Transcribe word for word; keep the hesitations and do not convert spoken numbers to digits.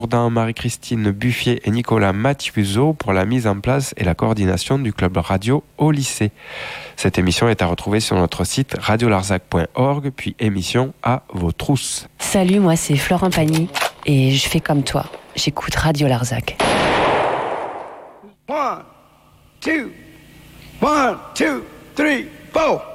Marie-Christine Buffier et Nicolas Mathieuseau pour la mise en place et la coordination du club radio au lycée. Cette émission est à retrouver sur notre site radio larzac point org, puis émission à vos trousses. Salut, moi c'est Florent Pagny et je fais comme toi, j'écoute Radio Larzac. One, two, one, two, three, four.